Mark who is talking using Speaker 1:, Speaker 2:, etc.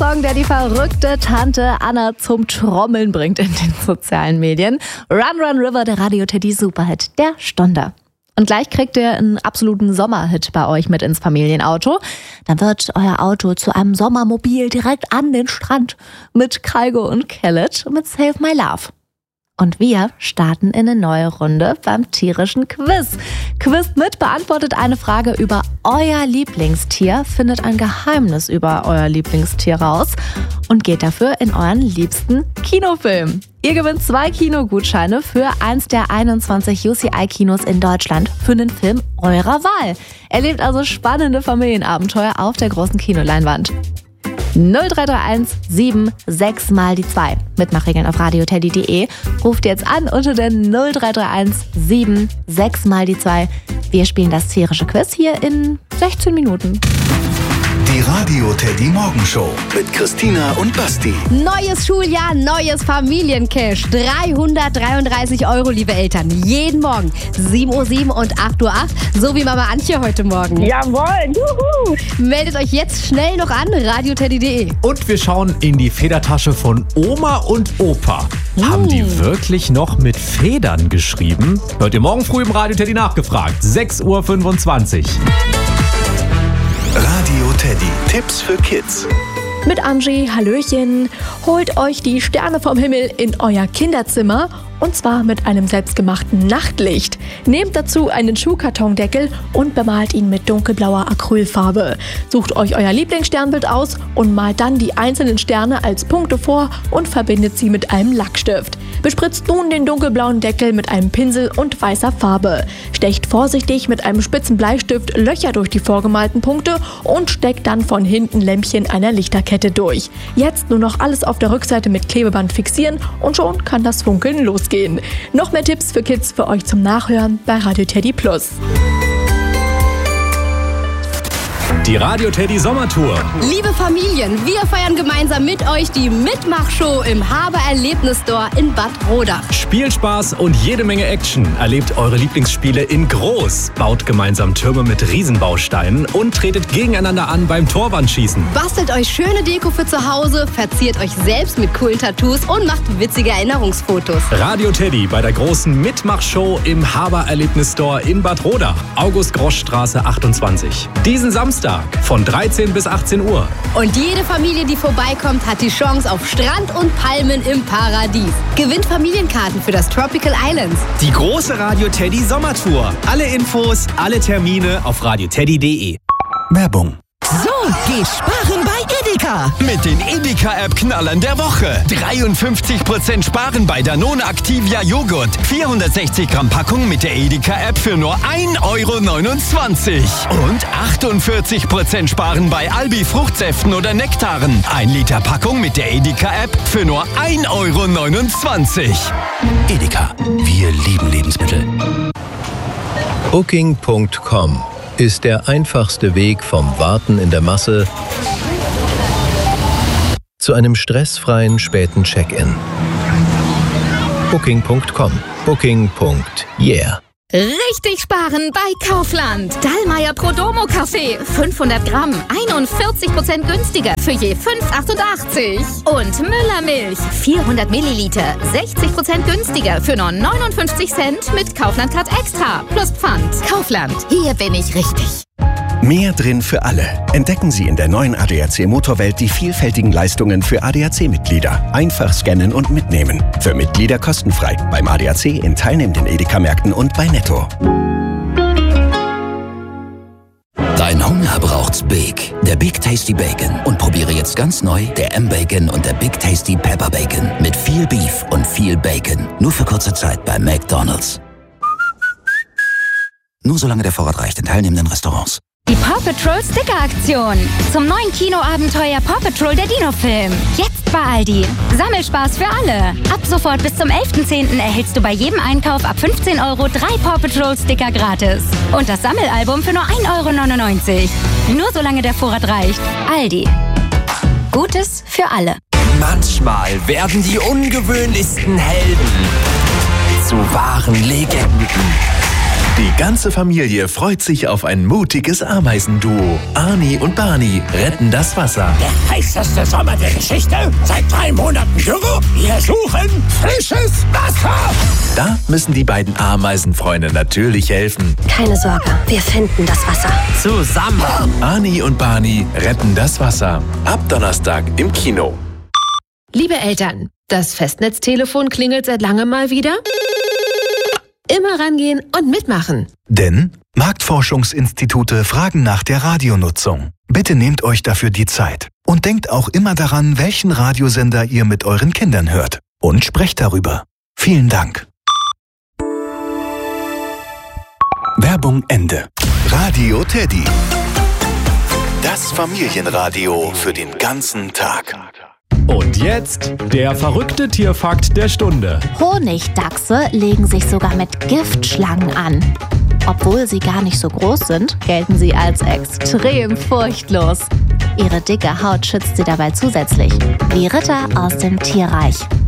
Speaker 1: Song, der die verrückte Tante Anna zum Trommeln bringt in den sozialen Medien. Run Run River, der Radio Teddy Superhit der Stunde. Und gleich kriegt ihr einen absoluten Sommerhit bei euch mit ins Familienauto. Dann wird euer Auto zu einem Sommermobil direkt an den Strand mit Kygo und Khaled mit Save My Love. Und wir starten in eine neue Runde beim tierischen Quiz. Quiz mit beantwortet eine Frage über euer Lieblingstier, findet ein Geheimnis über euer Lieblingstier raus und geht dafür in euren liebsten Kinofilm. Ihr gewinnt 2 Kinogutscheine für eins der 21 UCI-Kinos in Deutschland für einen Film eurer Wahl. Erlebt also spannende Familienabenteuer auf der großen Kinoleinwand. 0331 76 mal die 2. Mitmachregeln auf radioteddy.de. Ruft jetzt an unter der 0331 76 mal die 2. Wir spielen das tierische Quiz hier in 16 Minuten.
Speaker 2: Die Radio Teddy Morgenshow mit Christina und Basti.
Speaker 3: Neues Schuljahr, neues Familiencash. 333 €, liebe Eltern. Jeden Morgen 7:07 Uhr und 8:08 Uhr. So wie Mama Antje heute Morgen.
Speaker 4: Jawohl, juhu.
Speaker 3: Meldet euch jetzt schnell noch an, radioteddy.de.
Speaker 5: Und wir schauen in die Federtasche von Oma und Opa. Haben die wirklich noch mit Federn geschrieben? Hört ihr morgen früh im Radio Teddy nachgefragt. 6:25 Uhr.
Speaker 2: Radio Teddy. Tipps für Kids.
Speaker 6: Mit Angie, Hallöchen. Holt euch die Sterne vom Himmel in euer Kinderzimmer und zwar mit einem selbstgemachten Nachtlicht. Nehmt dazu einen Schuhkartondeckel und bemalt ihn mit dunkelblauer Acrylfarbe. Sucht euch euer Lieblingssternbild aus und malt dann die einzelnen Sterne als Punkte vor und verbindet sie mit einem Lackstift. Bespritzt nun den dunkelblauen Deckel mit einem Pinsel und weißer Farbe. Stecht vorsichtig mit einem spitzen Bleistift Löcher durch die vorgemalten Punkte und steckt dann von hinten Lämpchen einer Lichterkette durch. Jetzt nur noch alles auf der Rückseite mit Klebeband fixieren und schon kann das Funkeln losgehen. Noch mehr Tipps für Kids für euch zum Nachhören bei Radio Teddy Plus.
Speaker 5: Die Radio Teddy Sommertour.
Speaker 3: Liebe Familien, wir feiern gemeinsam mit euch die Mitmachshow im Haber Erlebnis Store in Bad Rodach.
Speaker 5: Spielspaß und jede Menge Action. Erlebt eure Lieblingsspiele in groß. Baut gemeinsam Türme mit Riesenbausteinen und tretet gegeneinander an beim Torwandschießen.
Speaker 3: Bastelt euch schöne Deko für zu Hause, verziert euch selbst mit coolen Tattoos und macht witzige Erinnerungsfotos.
Speaker 5: Radio Teddy bei der großen Mitmachshow im Haber Erlebnis Store in Bad Rodach. August-Grosch-Straße 28. Diesen Samstag von 13 bis 18 Uhr.
Speaker 3: Und jede Familie, die vorbeikommt, hat die Chance auf Strand und Palmen im Paradies. Gewinnt Familienkarten für das Tropical Islands.
Speaker 7: Die große Radio Teddy Sommertour. Alle Infos, alle Termine auf radioteddy.de.
Speaker 2: Werbung.
Speaker 8: So geht sparen bei Edeka.
Speaker 7: Mit den Edeka-App-Knallern der Woche. 53% sparen bei Danone Activia Joghurt. 460 Gramm Packung mit der Edeka-App für nur 1,29 €. Und 48% sparen bei Albi Fruchtsäften oder Nektaren. 1 Liter Packung mit der Edeka-App für nur 1,29 €.
Speaker 2: Edeka. Wir lieben Lebensmittel.
Speaker 9: Booking.com ist der einfachste Weg vom Warten in der Masse zu einem stressfreien späten Check-in. Booking.com. Booking.yeah.
Speaker 10: Richtig sparen bei Kaufland. Dallmayr Prodomo Kaffee. 500 Gramm. 41% günstiger für je 5,88 €. Und Müller Milch. 400 Milliliter. 60% günstiger für nur 59 Cent mit Kaufland Card Extra. Plus Pfand. Kaufland. Hier bin ich richtig.
Speaker 2: Mehr drin für alle. Entdecken Sie in der neuen ADAC Motorwelt die vielfältigen Leistungen für ADAC-Mitglieder. Einfach scannen und mitnehmen. Für Mitglieder kostenfrei. Beim ADAC in teilnehmenden Edeka-Märkten und bei Netto.
Speaker 11: Dein Hunger braucht's Big. Der Big Tasty Bacon. Und probiere jetzt ganz neu der M-Bacon und der Big Tasty Pepper Bacon. Mit viel Beef und viel Bacon. Nur für kurze Zeit bei McDonald's. Nur solange der Vorrat reicht in teilnehmenden Restaurants.
Speaker 10: Die Paw Patrol Sticker-Aktion. Zum neuen Kinoabenteuer Paw Patrol der Dino-Film. Jetzt bei Aldi. Sammelspaß für alle. Ab sofort bis zum 11.10. erhältst du bei jedem Einkauf ab 15 € 3 Paw Patrol Sticker gratis. Und das Sammelalbum für nur 1,99 €. Nur solange der Vorrat reicht. Aldi. Gutes für alle.
Speaker 8: Manchmal werden die ungewöhnlichsten Helden zu wahren Legenden.
Speaker 4: Die ganze Familie freut sich auf ein mutiges Ameisenduo. Arnie und Barney retten das Wasser.
Speaker 12: Der heißeste Sommer der Geschichte. Seit 3 Monaten Dürre. Wir suchen frisches Wasser.
Speaker 4: Da müssen die beiden Ameisenfreunde natürlich helfen.
Speaker 13: Keine Sorge, wir finden das Wasser.
Speaker 4: Zusammen. Arnie und Barney retten das Wasser. Ab Donnerstag im Kino.
Speaker 3: Liebe Eltern, das Festnetztelefon klingelt seit langem mal wieder. Immer rangehen und mitmachen.
Speaker 14: Denn Marktforschungsinstitute fragen nach der Radionutzung. Bitte nehmt euch dafür die Zeit. Und denkt auch immer daran, welchen Radiosender ihr mit euren Kindern hört. Und sprecht darüber. Vielen Dank. Werbung Ende. Radio Teddy. Das Familienradio für den ganzen Tag.
Speaker 5: Und jetzt der verrückte Tierfakt der Stunde.
Speaker 1: Honigdachse legen sich sogar mit Giftschlangen an. Obwohl sie gar nicht so groß sind, gelten sie als extrem furchtlos. Ihre dicke Haut schützt sie dabei zusätzlich, wie Ritter aus dem Tierreich.